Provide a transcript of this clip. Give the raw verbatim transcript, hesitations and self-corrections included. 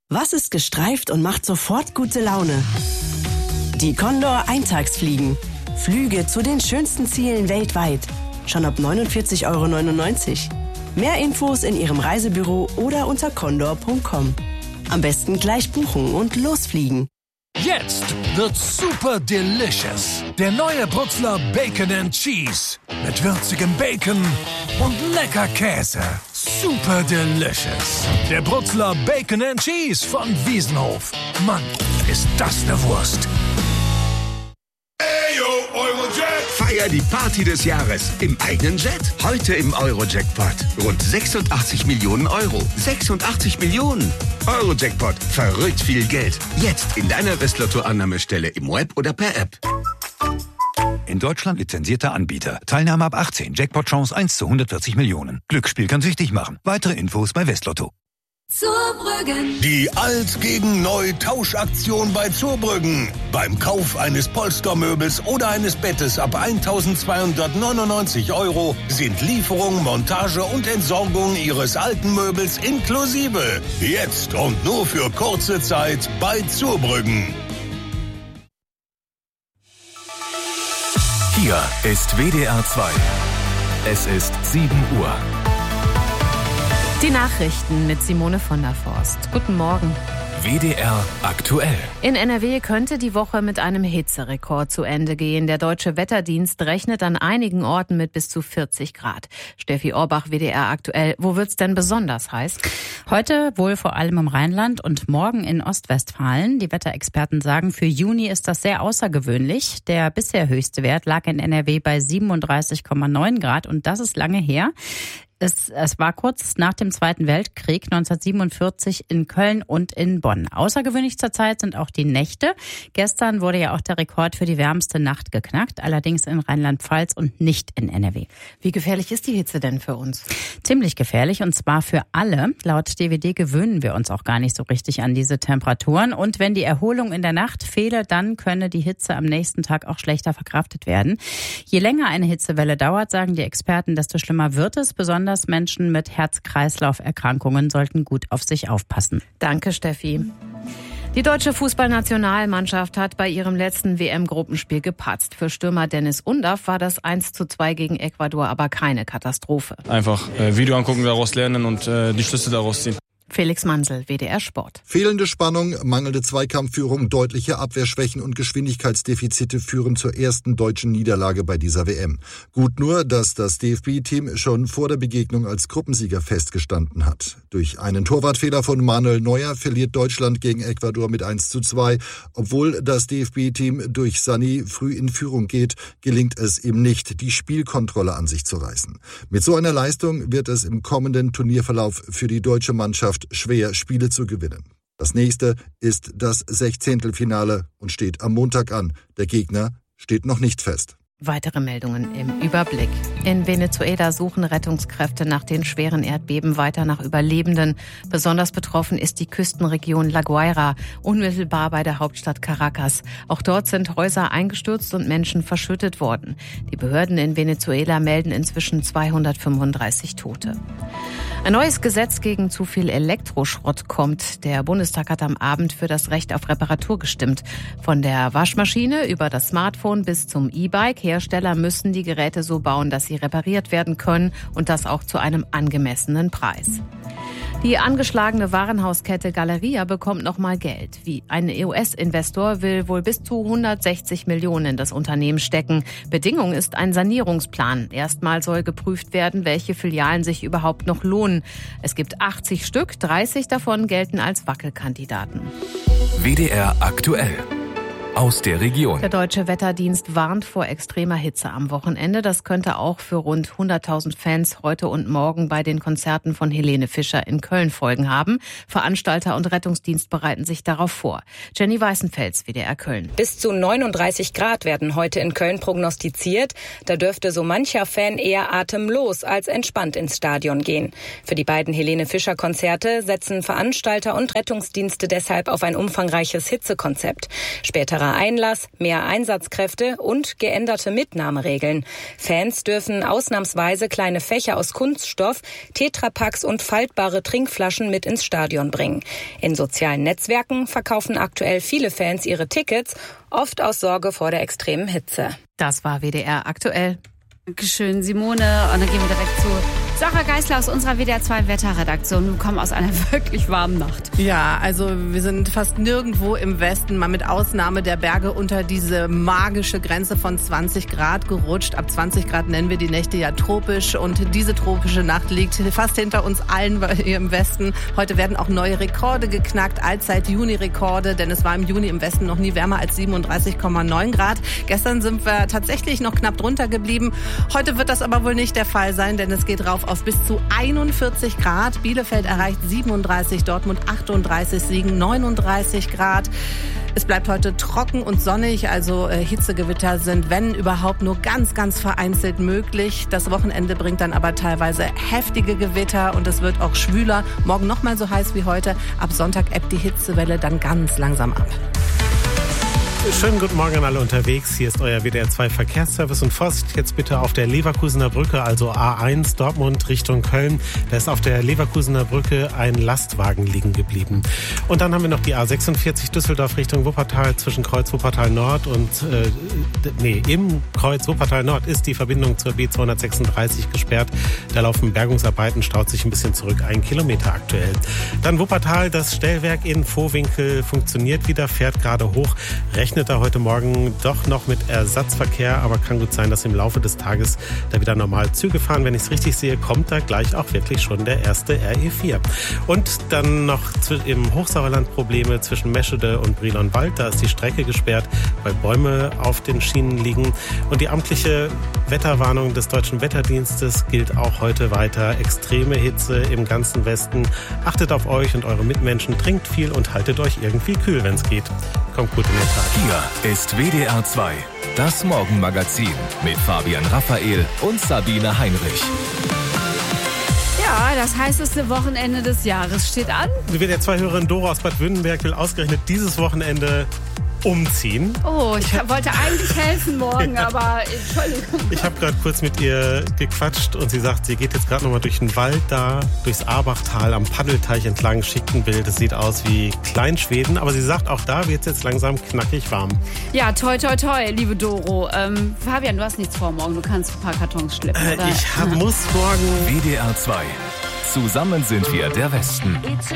Was ist gestreift und macht sofort gute Laune? Die Condor Eintagsfliegen. Flüge zu den schönsten Zielen weltweit. Schon ab neunundvierzig Euro neunundneunzig. Mehr Infos in Ihrem Reisebüro oder unter condor punkt com. Am besten gleich buchen und losfliegen. Jetzt wird's super delicious. Der neue Brutzler Bacon and Cheese. Mit würzigem Bacon und lecker Käse. Super delicious. Der Brutzler Bacon and Cheese von Wiesenhof. Mann, ist das eine Wurst. Feier die Party des Jahres im eigenen Jet. Heute im Euro-Jackpot. Rund sechsundachtzig Millionen Euro. sechsundachtzig Millionen. Euro-Jackpot. Verrückt viel Geld. Jetzt in deiner Westlotto-Annahmestelle im Web oder per App. In Deutschland lizenzierter Anbieter. Teilnahme ab achtzehn. Jackpot-Chance eins zu hundertvierzig Millionen. Glücksspiel kann süchtig machen. Weitere Infos bei Westlotto. Zurbrüggen. Die Alt gegen Neu Tauschaktion bei Zurbrüggen. Beim Kauf eines Polstermöbels oder eines Bettes ab eintausendzweihundertneunundneunzig Euro sind Lieferung, Montage und Entsorgung Ihres alten Möbels inklusive. Jetzt und nur für kurze Zeit bei Zurbrüggen. Hier ist W D R zwei. Es ist sieben Uhr. Die Nachrichten mit Simone von der Forst. Guten Morgen. W D R aktuell. In N R W könnte die Woche mit einem Hitzerekord zu Ende gehen. Der Deutsche Wetterdienst rechnet an einigen Orten mit bis zu vierzig Grad. Steffi Orbach, W D R aktuell. Wo wird's denn besonders heiß? Heute wohl vor allem im Rheinland und morgen in Ostwestfalen. Die Wetterexperten sagen, für Juni ist das sehr außergewöhnlich. Der bisher höchste Wert lag in N R W bei siebenunddreißig Komma neun Grad und das ist lange her. Es, es war kurz nach dem Zweiten Weltkrieg neunzehnhundertsiebenundvierzig in Köln und in Bonn. Außergewöhnlich zurzeit sind auch die Nächte. Gestern wurde ja auch der Rekord für die wärmste Nacht geknackt, allerdings in Rheinland-Pfalz und nicht in N R W. Wie gefährlich ist die Hitze denn für uns? Ziemlich gefährlich und zwar für alle. Laut D W D gewöhnen wir uns auch gar nicht so richtig an diese Temperaturen. Und wenn die Erholung in der Nacht fehle, dann könne die Hitze am nächsten Tag auch schlechter verkraftet werden. Je länger eine Hitzewelle dauert, sagen die Experten, desto schlimmer wird es. Besonders Menschen mit Herz-Kreislauf-Erkrankungen sollten gut auf sich aufpassen. Danke, Steffi. Die deutsche Fußballnationalmannschaft hat bei ihrem letzten W M-Gruppenspiel gepatzt. Für Stürmer Dennis Undaff war das eins zu zwei gegen Ecuador aber keine Katastrophe. Einfach äh, Video angucken, daraus lernen und äh, die Schlüsse daraus ziehen. Felix Mansel, W D R Sport. Fehlende Spannung, mangelnde Zweikampfführung, deutliche Abwehrschwächen und Geschwindigkeitsdefizite führen zur ersten deutschen Niederlage bei dieser W M. Gut nur, dass das D F B-Team schon vor der Begegnung als Gruppensieger festgestanden hat. Durch einen Torwartfehler von Manuel Neuer verliert Deutschland gegen Ecuador mit eins zu zwei. Obwohl das D F B-Team durch Sané früh in Führung geht, gelingt es ihm nicht, die Spielkontrolle an sich zu reißen. Mit so einer Leistung wird es im kommenden Turnierverlauf für die deutsche Mannschaft schwer, Spiele zu gewinnen. Das nächste ist das Sechzehntelfinale und steht am Montag an. Der Gegner steht noch nicht fest. Weitere Meldungen im Überblick. In Venezuela suchen Rettungskräfte nach den schweren Erdbeben weiter nach Überlebenden. Besonders betroffen ist die Küstenregion La Guaira, unmittelbar bei der Hauptstadt Caracas. Auch dort sind Häuser eingestürzt und Menschen verschüttet worden. Die Behörden in Venezuela melden inzwischen zweihundertfünfunddreißig Tote. Ein neues Gesetz gegen zu viel Elektroschrott kommt. Der Bundestag hat am Abend für das Recht auf Reparatur gestimmt. Von der Waschmaschine über das Smartphone bis zum E-Bike. Hersteller müssen die Geräte so bauen, dass sie repariert werden können und das auch zu einem angemessenen Preis. Die angeschlagene Warenhauskette Galeria bekommt nochmal Geld. Wie ein E U S-Investor will wohl bis zu hundertsechzig Millionen in das Unternehmen stecken. Bedingung ist ein Sanierungsplan. Erstmal soll geprüft werden, welche Filialen sich überhaupt noch lohnen. Es gibt achtzig Stück, dreißig davon gelten als Wackelkandidaten. W D R aktuell. Aus der Region. Der Deutsche Wetterdienst warnt vor extremer Hitze am Wochenende. Das könnte auch für rund hunderttausend Fans heute und morgen bei den Konzerten von Helene Fischer in Köln Folgen haben. Veranstalter und Rettungsdienst bereiten sich darauf vor. Jenny Weißenfels, W D R Köln. Bis zu neununddreißig Grad werden heute in Köln prognostiziert. Da dürfte so mancher Fan eher atemlos als entspannt ins Stadion gehen. Für die beiden Helene Fischer Konzerte setzen Veranstalter und Rettungsdienste deshalb auf ein umfangreiches Hitzekonzept. Später Längerer Einlass, mehr Einsatzkräfte und geänderte Mitnahmeregeln. Fans dürfen ausnahmsweise kleine Fächer aus Kunststoff, Tetrapacks und faltbare Trinkflaschen mit ins Stadion bringen. In sozialen Netzwerken verkaufen aktuell viele Fans ihre Tickets, oft aus Sorge vor der extremen Hitze. Das war W D R aktuell. Dankeschön, Simone. Und dann gehen wir direkt zu Sarah Geisler aus unserer W D R zwei Wetterredaktion. Wir kommen aus einer wirklich warmen Nacht. Ja, also wir sind fast nirgendwo im Westen, mal mit Ausnahme der Berge, unter diese magische Grenze von zwanzig Grad gerutscht. Ab zwanzig Grad nennen wir die Nächte ja tropisch. Und diese tropische Nacht liegt fast hinter uns allen hier im Westen. Heute werden auch neue Rekorde geknackt, Allzeit-Juni-Rekorde, denn es war im Juni im Westen noch nie wärmer als siebenunddreißig Komma neun Grad. Gestern sind wir tatsächlich noch knapp drunter geblieben. Heute wird das aber wohl nicht der Fall sein, denn es geht rauf auf bis zu einundvierzig Grad. Bielefeld erreicht siebenunddreißig, Dortmund achtunddreißig, Siegen neununddreißig Grad. Es bleibt heute trocken und sonnig, also äh, Hitzegewitter sind, wenn überhaupt, nur ganz, ganz vereinzelt möglich. Das Wochenende bringt dann aber teilweise heftige Gewitter und es wird auch schwüler. Morgen noch mal so heiß wie heute. Ab Sonntag ebbt die Hitzewelle dann ganz langsam ab. Schönen guten Morgen an alle unterwegs. Hier ist euer W D R zwei Verkehrsservice und Forst. Jetzt bitte auf der Leverkusener Brücke, also A eins, Dortmund Richtung Köln. Da ist auf der Leverkusener Brücke ein Lastwagen liegen geblieben. Und dann haben wir noch die A sechsundvierzig Düsseldorf Richtung Wuppertal zwischen Kreuz Wuppertal Nord und, äh, nee, im Kreuz Wuppertal Nord ist die Verbindung zur B zweihundertsechsunddreißig gesperrt. Da laufen Bergungsarbeiten, staut sich ein bisschen zurück, ein Kilometer aktuell. Dann Wuppertal, das Stellwerk in Vohwinkel funktioniert wieder, fährt gerade hoch. Rechnet da heute Morgen doch noch mit Ersatzverkehr, aber kann gut sein, dass im Laufe des Tages da wieder normal Züge fahren. Wenn ich es richtig sehe, kommt da gleich auch wirklich schon der erste R E vier. Und dann noch im Hochsauerland Probleme zwischen Meschede und Brilonwald. Da ist die Strecke gesperrt, weil Bäume auf den Schienen liegen. Und die amtliche Wetterwarnung des Deutschen Wetterdienstes gilt auch heute weiter. Extreme Hitze im ganzen Westen. Achtet auf euch und eure Mitmenschen, trinkt viel und haltet euch irgendwie kühl, wenn es geht. Kommt gut in den Tag. Hier ist W D R zwei, das Morgenmagazin mit Fabian Raphael und Sabine Heinrich. Ja, das heißeste Wochenende des Jahres steht an. Die W D R zwei-Hörerin Dora aus Bad Württemberg will ausgerechnet dieses Wochenende umziehen. Oh, ich, ich wollte eigentlich helfen morgen, ja. aber Entschuldigung. Ich habe gerade kurz mit ihr gequatscht und sie sagt, sie geht jetzt gerade nochmal durch den Wald da, durchs Arbachtal am Paddelteich entlang, schickt ein Bild. Es sieht aus wie Kleinschweden, aber sie sagt, auch da wird es jetzt langsam knackig warm. Ja, toi, toi, toi, liebe Doro. Ähm, Fabian, du hast nichts vor morgen, du kannst ein paar Kartons schleppen, äh, oder? Ich hab, muss morgen... W D R zwei. Zusammen sind wir der Westen. It's a